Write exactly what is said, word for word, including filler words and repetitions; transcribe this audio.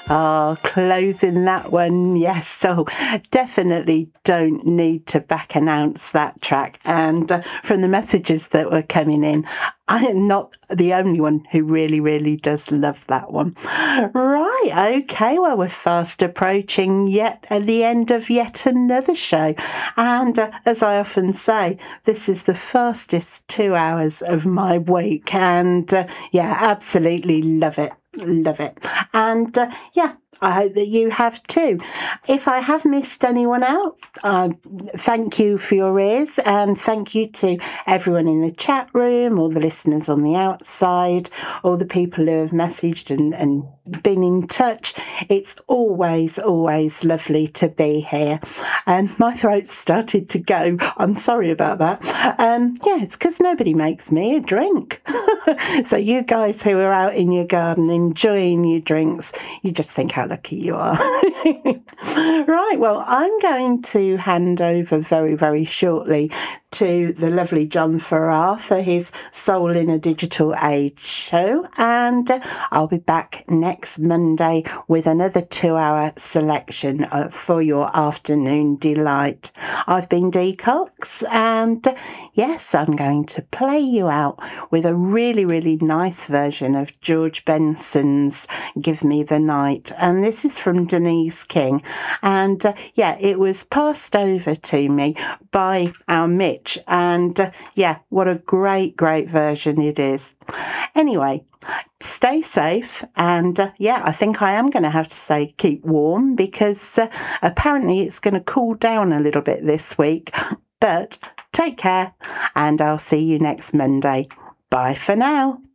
Oh, closing that one, yes. So definitely don't need to back announce that track. And uh, from the messages that were coming in, I am not the only one who really, really does love that one. Right, okay, well, we're fast approaching yet at the end of yet another show. And uh, as I often say, this is the fastest two hours of my week. And uh, yeah, absolutely love it. Love it. And uh, yeah, I hope that you have too. If I have missed anyone out, uh, thank you for your ears, and thank you to everyone in the chat room, all the listeners on the outside, all the people who have messaged and, and been in touch. It's always, always lovely to be here. And um, my throat's started to go. I'm sorry about that. Um, yeah, it's because nobody makes me a drink. So you guys who are out in your garden enjoying your drinks, you just think how lucky you are. Right, well, I'm going to hand over very, very shortly to the lovely John Farrar for his Soul in a Digital Age show, and uh, I'll be back next Monday with another two-hour selection uh, for your afternoon delight. I've been Dee Cox, and uh, yes, I'm going to play you out with a really, really nice version of George Benson's Give Me the Night, and this is from Denise King, and uh, yeah, it was passed over to me by our Mitch, and uh, yeah, what a great, great version it is. Anyway, stay safe, and uh, yeah, I think I am going to have to say keep warm, because uh, apparently it's going to cool down a little bit this week, but take care, and I'll see you next Monday. Bye for now.